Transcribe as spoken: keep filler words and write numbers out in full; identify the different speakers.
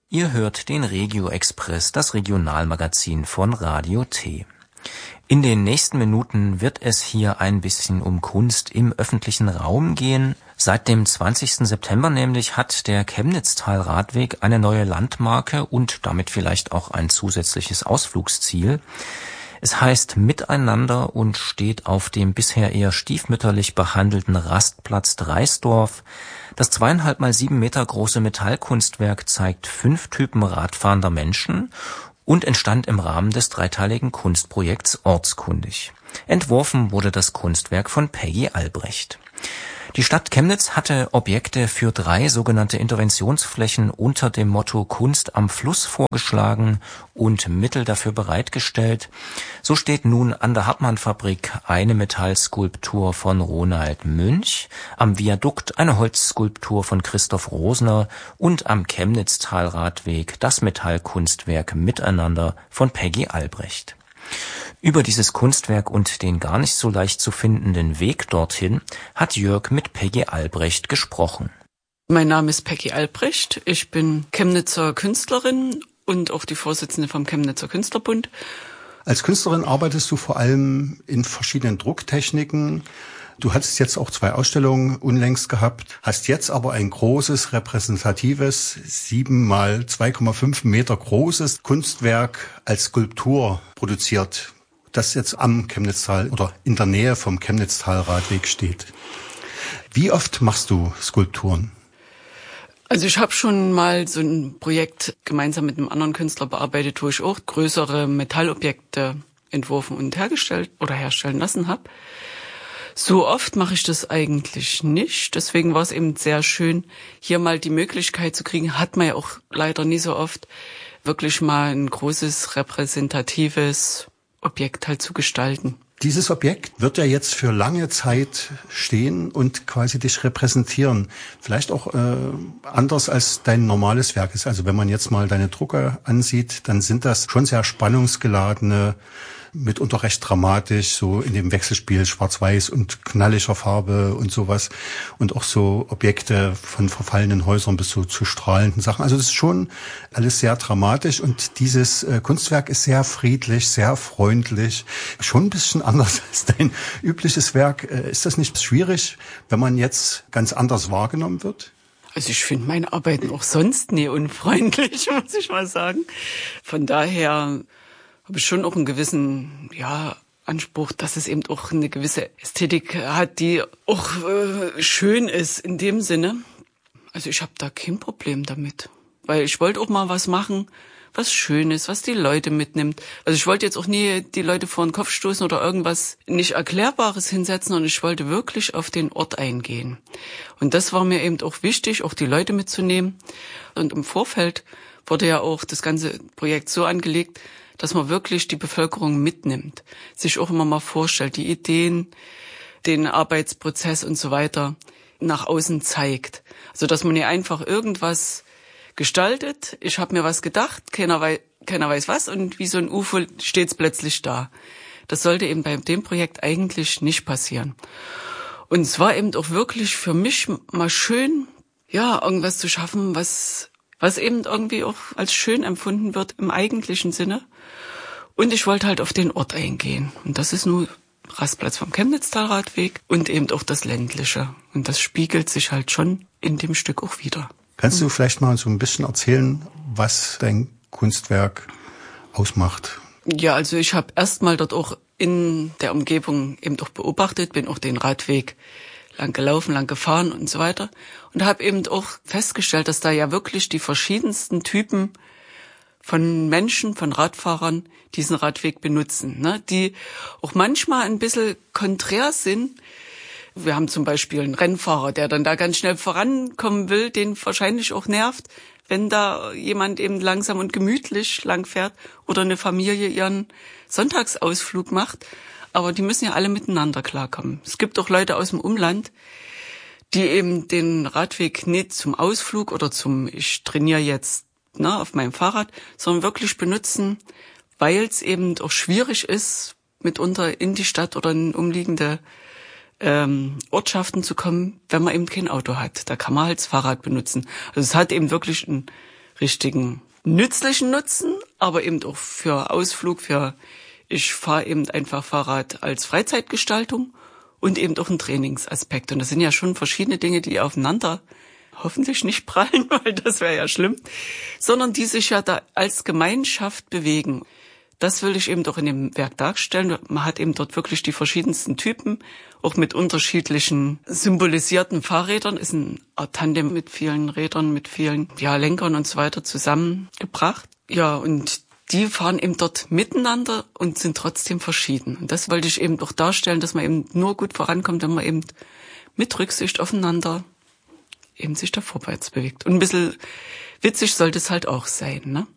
Speaker 1: Ihr hört den Regio Express, das Regionalmagazin von Radio T. In den nächsten Minuten wird es hier ein bisschen um Kunst im öffentlichen Raum gehen. Seit dem zwanzigsten September nämlich hat der Chemnitztal-Radweg eine neue Landmarke und damit vielleicht auch ein zusätzliches Ausflugsziel. Es heißt Miteinander und steht auf dem bisher eher stiefmütterlich behandelten Rastplatz Dreisdorf. Das zweieinhalb mal sieben Meter große Metallkunstwerk zeigt fünf Typen radfahrender Menschen und entstand im Rahmen des dreiteiligen Kunstprojekts Ortskundig. Entworfen wurde das Kunstwerk von Peggy Albrecht. Die Stadt Chemnitz hatte Objekte für drei sogenannte Interventionsflächen unter dem Motto Kunst am Fluss vorgeschlagen und Mittel dafür bereitgestellt. So steht nun an der Hartmann-Fabrik eine Metallskulptur von Ronald Münch, am Viadukt eine Holzskulptur von Christoph Rosner und am Chemnitztal-Radweg das Metallkunstwerk Miteinander von Peggy Albrecht. Über dieses Kunstwerk und den gar nicht so leicht zu findenden Weg dorthin hat Jörg mit Peggy Albrecht gesprochen.
Speaker 2: Mein Name ist Peggy Albrecht, ich bin Chemnitzer Künstlerin und auch die Vorsitzende vom Chemnitzer Künstlerbund.
Speaker 3: Als Künstlerin arbeitest du vor allem in verschiedenen Drucktechniken. Du hattest jetzt auch zwei Ausstellungen unlängst gehabt, hast jetzt aber ein großes, repräsentatives, sieben mal zwei Komma fünf Meter großes Kunstwerk als Skulptur produziert, das jetzt am Chemnitztal oder in der Nähe vom Chemnitztal-Radweg steht. Wie oft machst du Skulpturen?
Speaker 2: Also ich habe schon mal so ein Projekt gemeinsam mit einem anderen Künstler bearbeitet, wo ich auch größere Metallobjekte entworfen und hergestellt oder herstellen lassen habe. So oft mache ich das eigentlich nicht. Deswegen war es eben sehr schön, hier mal die Möglichkeit zu kriegen, hat man ja auch leider nie so oft, wirklich mal ein großes, repräsentatives Objekt halt zu gestalten.
Speaker 3: Dieses Objekt wird ja jetzt für lange Zeit stehen und quasi dich repräsentieren. Vielleicht auch äh, anders als dein normales Werk ist. Also wenn man jetzt mal deine Drucke ansieht, dann sind das schon sehr spannungsgeladene, mitunter recht dramatisch, so in dem Wechselspiel schwarz-weiß und knalliger Farbe und sowas. Und auch so Objekte von verfallenen Häusern bis so zu strahlenden Sachen. Also das ist schon alles sehr dramatisch und dieses äh, Kunstwerk ist sehr friedlich, sehr freundlich. Schon ein bisschen anders als dein übliches Werk. Äh, ist das nicht schwierig, wenn man jetzt ganz anders wahrgenommen wird?
Speaker 2: Also ich finde meine Arbeiten auch sonst nie unfreundlich, muss ich mal sagen. Von daher habe ich schon auch einen gewissen, ja, Anspruch, dass es eben auch eine gewisse Ästhetik hat, die auch äh, schön ist in dem Sinne. Also ich habe da kein Problem damit, weil ich wollte auch mal was machen, was schön ist, was die Leute mitnimmt. Also ich wollte jetzt auch nie die Leute vor den Kopf stoßen oder irgendwas nicht Erklärbares hinsetzen, sondern ich wollte wirklich auf den Ort eingehen. Und das war mir eben auch wichtig, auch die Leute mitzunehmen. Und im Vorfeld wurde ja auch das ganze Projekt so angelegt, dass man wirklich die Bevölkerung mitnimmt, sich auch immer mal vorstellt, die Ideen, den Arbeitsprozess und so weiter nach außen zeigt. Also dass man nicht einfach irgendwas gestaltet, ich habe mir was gedacht, keiner weiß, keiner weiß was und wie so ein U F O steht's plötzlich da. Das sollte eben bei dem Projekt eigentlich nicht passieren. Und es war eben auch wirklich für mich mal schön, ja, irgendwas zu schaffen, was was eben irgendwie auch als schön empfunden wird im eigentlichen Sinne. Und ich wollte halt auf den Ort eingehen. Und das ist nur Rastplatz vom Chemnitztal-Radweg und eben auch das Ländliche. Und das spiegelt sich halt schon in dem Stück auch wieder.
Speaker 3: Kannst du vielleicht mal so ein bisschen erzählen, was dein Kunstwerk ausmacht?
Speaker 2: Ja, also ich habe erst mal dort auch in der Umgebung eben auch beobachtet, bin auch den Radweg lang gelaufen, lang gefahren und so weiter. Und habe eben auch festgestellt, dass da ja wirklich die verschiedensten Typen von Menschen, von Radfahrern diesen Radweg benutzen, ne? Die auch manchmal ein bisschen konträr sind. Wir haben zum Beispiel einen Rennfahrer, der dann da ganz schnell vorankommen will, den wahrscheinlich auch nervt, wenn da jemand eben langsam und gemütlich lang fährt oder eine Familie ihren Sonntagsausflug macht. Aber die müssen ja alle miteinander klarkommen. Es gibt auch Leute aus dem Umland, die eben den Radweg nicht zum Ausflug oder zum ich trainiere jetzt ne, auf meinem Fahrrad, sondern wirklich benutzen, weil es eben auch schwierig ist, mitunter in die Stadt oder in umliegende ähm, Ortschaften zu kommen, wenn man eben kein Auto hat. Da kann man halt das Fahrrad benutzen. Also es hat eben wirklich einen richtigen nützlichen Nutzen, aber eben auch für Ausflug, für ich fahre eben einfach Fahrrad als Freizeitgestaltung und eben auch ein Trainingsaspekt. Und das sind ja schon verschiedene Dinge, die aufeinander hoffentlich nicht prallen, weil das wäre ja schlimm, sondern die sich ja da als Gemeinschaft bewegen. Das will ich eben doch in dem Werk darstellen. Man hat eben dort wirklich die verschiedensten Typen, auch mit unterschiedlichen symbolisierten Fahrrädern. Ist ein Art Tandem mit vielen Rädern, mit vielen ja, Lenkern und so weiter zusammengebracht. Ja, und die fahren eben dort miteinander und sind trotzdem verschieden. Und das wollte ich eben doch darstellen, dass man eben nur gut vorankommt, wenn man eben mit Rücksicht aufeinander eben sich da vorwärts bewegt. Und ein bisschen witzig sollte es halt auch sein, ne?